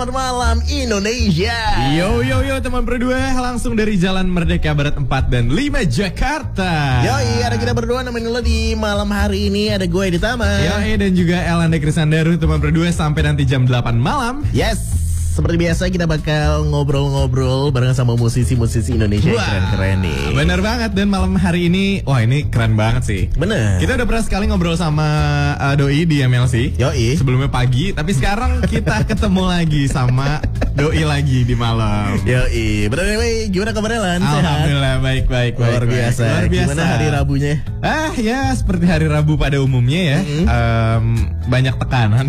selamat malam Indonesia. Yo teman berdua, langsung dari Jalan Merdeka Barat 4 dan 5 Jakarta. Yoi, ada kita berdua nemenin lo di malam hari ini. Ada gue di Tama. Yoi, dan juga Elanda Krisandaru, teman berdua sampai nanti jam 8 malam. Yes. Seperti biasa kita bakal ngobrol-ngobrol bareng sama musisi-musisi Indonesia yang keren-keren nih. Bener banget, dan malam hari ini, wah ini keren banget sih. Bener. Kita udah pernah sekali ngobrol sama Doi di MLC. Yoi. Sebelumnya pagi, tapi sekarang kita ketemu lagi sama Doi lagi di malam. Yoi. Bener nih, gimana kabarnya Lan? Sehat? Alhamdulillah, baik. Luar biasa. Gimana hari Rabunya? Ya seperti hari Rabu pada umumnya ya. Banyak tekanan.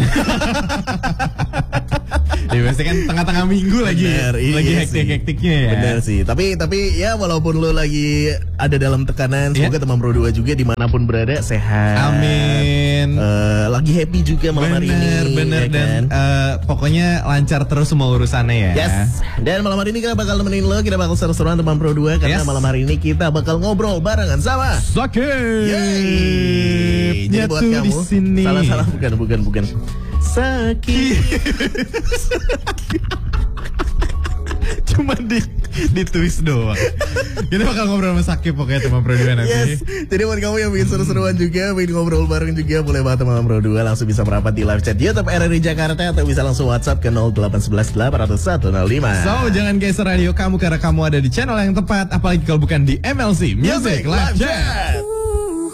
Ya pasti kan tengah-tengah minggu lagi. Bener, lagi iya hektik-hektiknya ya. Bener sih. Tapi ya walaupun lo lagi ada dalam tekanan, semoga teman Pro 2 juga dimanapun berada sehat. Amin. Lagi happy juga malam hari ini. Bener ya dan pokoknya lancar terus semua urusannya ya. Yes. Dan malam hari ini kita bakal nemenin lo, kita bakal seru-seruan teman Pro 2 karena malam hari ini kita bakal ngobrol barengan sama Sakit. Jadi buat kamu salah bukan. Sakit. Cuma di twist doang. Kita bakal ngobrol sama Sakit pokoknya teman Pro 2 nanti. Yes. Jadi buat kamu yang bikin seru-seruan juga, pengen ngobrol bareng juga, boleh banget teman Pro 2 langsung bisa merapat di live chat YouTube RRI Jakarta atau bisa langsung WhatsApp ke 0811 800 105. So jangan geser radio kamu karena kamu ada di channel yang tepat, apalagi kalau bukan di MLC Music Live Chat.